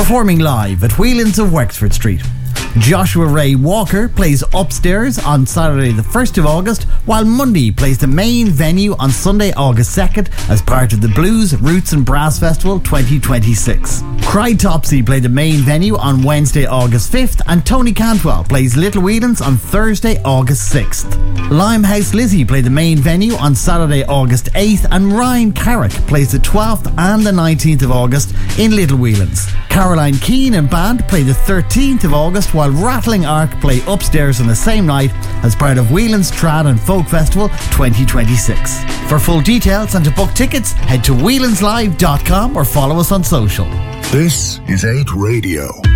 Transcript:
Performing live at Whelan's of Wexford Street. Joshua Ray Walker plays upstairs on Saturday the 1st of August, while Monday plays the main venue on Sunday, August 2nd as part of the Blues, Roots and Brass Festival 2026. Cry Topsy play the main venue on Wednesday, August 5th, and Tony Cantwell plays Little Whelan's on Thursday, August 6th. Limehouse Lizzie play the main venue on Saturday, August 8th, and Ryan Carrick plays the 12th and the 19th of August in Little Whelan's. Caroline Keane and band play the 13th of August, while Rattling Ark play upstairs on the same night as part of Whelan's Trad and Folk Festival 2026. For full details and to book tickets, head to whelanslive.com or follow us on social. This is 8 Radio.